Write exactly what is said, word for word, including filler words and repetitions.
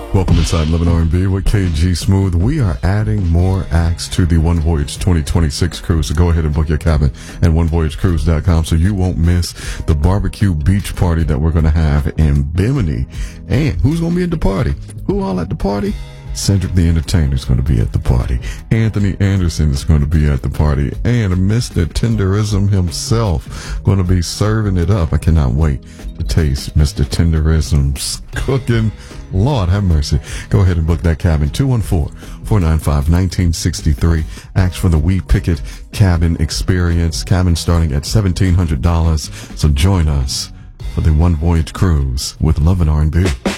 Welcome inside Love and R and B with K G Smooth. We are adding more acts to the One Voyage twenty twenty-six cruise, so go ahead and book your cabin at one voyage cruise dot com so you won't miss the barbecue beach party that we're going to have in Bimini. And who's going to be at the party? Who all at the party? Cedric the Entertainer is going to be at the party. Anthony Anderson is going to be at the party. And Mister Tenderism himself going to be serving it up. I cannot wait to taste Mister Tenderism's cooking. Lord have mercy. Go ahead and book that cabin. two one four, four nine five, one nine six three. Ask for the We Picket Cabin Experience. Cabin starting at seventeen hundred dollars. So join us for the One Voyage Cruise with Love and R and B.